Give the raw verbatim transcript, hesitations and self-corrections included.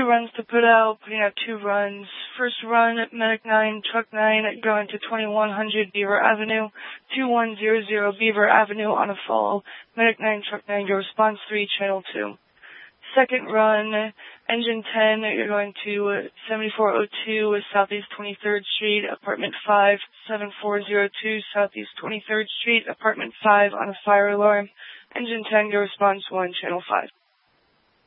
two runs to put out, putting out two runs. First run, Medic nine, Truck nine, going to twenty-one hundred Beaver Avenue, two one zero zero Beaver Avenue on a fall. Medic nine, Truck nine, go response three, channel two. Second run, Engine ten, you're going to seventy-four oh two Southeast twenty-third Street, Apartment five, seven four zero two Southeast twenty-third Street, Apartment five on a fire alarm. Engine ten, go response one, channel five.